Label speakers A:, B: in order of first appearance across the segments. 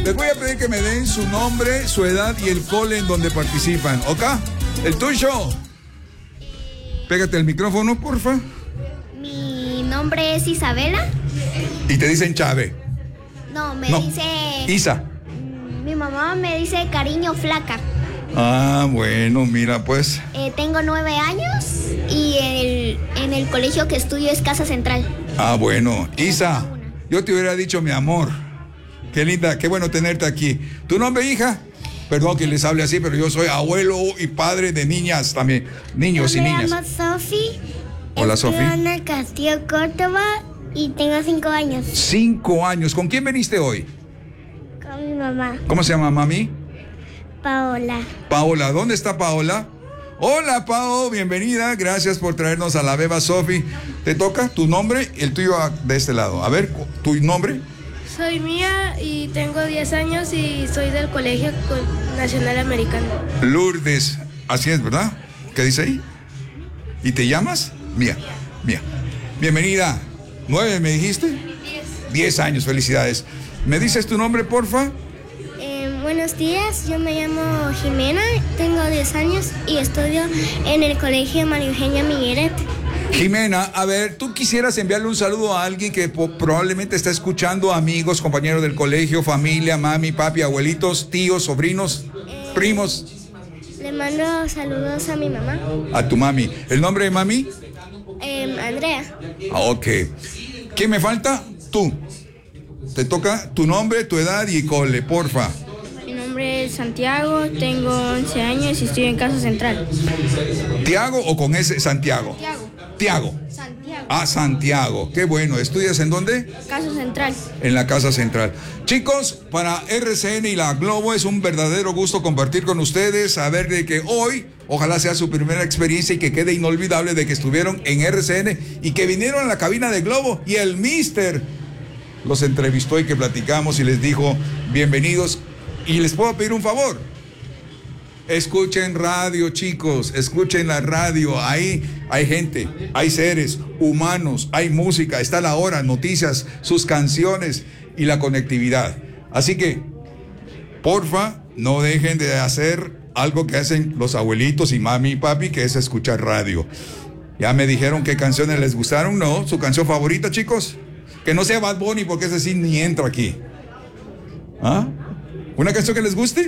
A: Les voy a pedir que me den su nombre, su edad y el cole en donde participan, ¿ok? El tuyo. Pégate el micrófono, porfa.
B: Mi nombre es Isabela.
A: Y te dicen Chave.
B: No, me
A: No.
B: dice...
A: Isa.
B: Mi mamá me dice Cariño Flaca.
A: Ah, bueno, mira pues.
B: Tengo 9 años y en el colegio que estudio es Casa Central.
A: Ah, bueno. Isa, yo te hubiera dicho mi amor. Qué linda, qué bueno tenerte aquí. ¿Tu nombre, hija? Perdón que les hable así, pero yo soy abuelo y padre de niñas también. Niños y niñas.
B: Me llamo Sofi.
A: Hola, Sofi.
B: Estoy en el Castillo Córdoba y tengo 5 años.
A: 5 años. ¿Con quién veniste hoy?
B: Con mi mamá,
A: ¿Cómo se llama, mami?
B: Paola.
A: Paola. ¿Dónde está Paola? Hola, Pao. Bienvenida. Gracias por traernos a la beba Sofi. ¿Te toca tu nombre? El tuyo de este lado. A ver, ¿tu nombre?
C: Soy Mía y tengo 10 años y soy del Colegio Nacional Americano.
A: Lourdes. Así es, ¿verdad? ¿Qué dice ahí? ¿Y te llamas? Mía. Mía. Bienvenida. 9, ¿me dijiste? 10 años. Felicidades. ¿Me dices tu nombre, porfa?
B: Buenos días, yo me llamo Jimena, tengo 10 años y estudio en el Colegio María Eugenia Migueret.
A: Jimena, a ver, ¿tú quisieras enviarle un saludo a alguien que probablemente está escuchando, amigos, compañeros del colegio, familia, mami, papi, abuelitos, tíos, sobrinos, primos?
B: Le mando saludos a mi mamá.
A: A tu mami. ¿El nombre de mami?
B: Andrea.
A: Ah, ok. ¿Quién me falta? Tú. Te toca tu nombre, tu edad y cole, porfa.
C: Mi nombre es Santiago, tengo 11 años y estoy en Casa Central.
A: ¿Tiago o con ese Santiago? Tiago.
C: Santiago.
A: Ah, Santiago. Qué bueno. ¿Estudias en dónde?
C: Casa Central.
A: En la Casa Central. Chicos, para RCN y la Globo es un verdadero gusto compartir con ustedes, saber de que hoy, ojalá sea su primera experiencia y que quede inolvidable de que estuvieron en RCN y que vinieron a la cabina de Globo y el Mister los entrevistó y que platicamos y les dijo bienvenidos. Y les puedo pedir un favor. Escuchen radio, chicos, escuchen la radio. Ahí hay gente, hay seres humanos, hay música, está la hora, noticias, sus canciones y la conectividad. Así que, porfa, no dejen de hacer algo que hacen los abuelitos y mami y papi, que es escuchar radio. Ya me dijeron qué canciones les gustaron, ¿no? ¿Su canción favorita, chicos? Que no sea Bad Bunny, porque ese sí ni entra aquí. ¿Ah? ¿Una canción que les guste?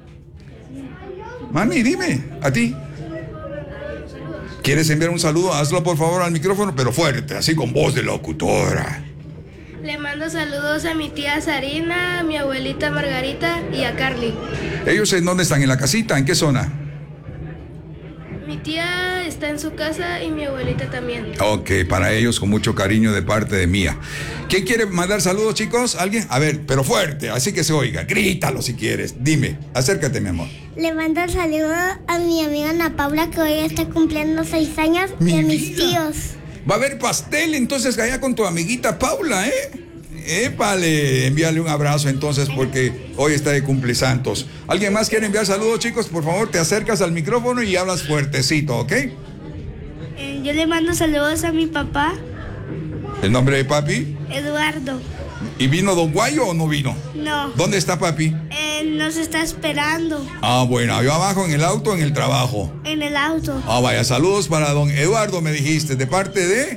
A: Mami, dime, a ti. ¿Quieres enviar un saludo? Hazlo por favor al micrófono, pero fuerte, así con voz de locutora.
C: Le mando saludos a mi tía Sarina, a mi abuelita Margarita y a Carly.
A: ¿Ellos en dónde están? ¿En la casita? ¿En qué zona?
C: Mi tía está en su casa y mi abuelita también.
A: Ok, para ellos con mucho cariño de parte de Mía. ¿Quién quiere mandar saludos, chicos? ¿Alguien? A ver, pero fuerte, así que se oiga. Grítalo si quieres. Dime, acércate, mi amor.
B: Le mando saludos a mi amiga Ana Paula, que hoy está cumpliendo 6 años, y a mis tíos.
A: Va a haber pastel entonces allá con tu amiguita Paula, ¿eh? Épale, envíale un abrazo entonces porque hoy está de cumplesantos. ¿Alguien más quiere enviar saludos, chicos? Por favor, te acercas al micrófono y hablas fuertecito, ¿ok?
C: Yo le mando saludos a mi papá,
A: ¿El nombre de papi?
C: Eduardo.
A: ¿Y vino Don Guayo o no vino?
C: No,
A: ¿Dónde está papi?
C: él nos está esperando
A: Ah, bueno, yo abajo en el auto, en el trabajo.
C: en el auto.
A: Ah, vaya, saludos para don Eduardo, me dijiste, de parte de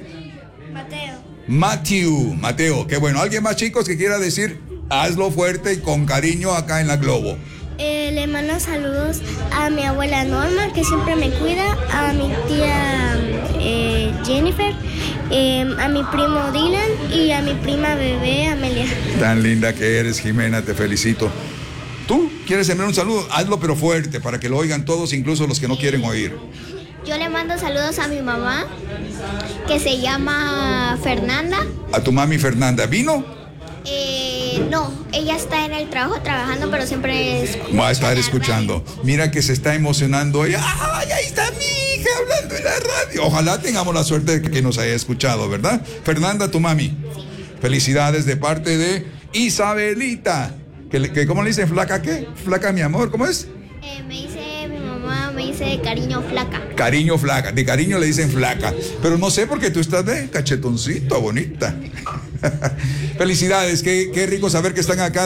C: Mateo.
A: Mateo, qué bueno. ¿Alguien más, chicos, que quiera decir, hazlo fuerte y con cariño acá en la Globo?
B: Le mando saludos a mi abuela Norma, que siempre me cuida, a mi tía Jennifer, a mi primo Dylan y a mi prima bebé Amelia.
A: Tan linda que eres, Jimena, te felicito. ¿Tú quieres enviar un saludo? Hazlo pero fuerte, para que lo oigan todos, incluso los que no quieren oír.
B: Yo le mando saludos a mi mamá, que se llama Fernanda.
A: A tu mami Fernanda, ¿vino?
B: No, ella está en el trabajo trabajando, pero siempre
A: Va a estar escuchando. Mira que se está emocionando ella. ¡Ay, ahí está mi hija hablando en la radio! Ojalá tengamos la suerte de que nos haya escuchado, ¿verdad? Fernanda, tu mami. Sí. Felicidades de parte de Isabelita. ¿Cómo le dicen? ¿Flaca qué? ¿Flaca, mi amor? ¿Cómo es?
B: Mi mamá me dice cariño flaca.
A: Cariño flaca. De cariño le dicen flaca. Pero no sé por qué tú estás de cachetoncito, bonita. Felicidades. Qué rico saber que están acá.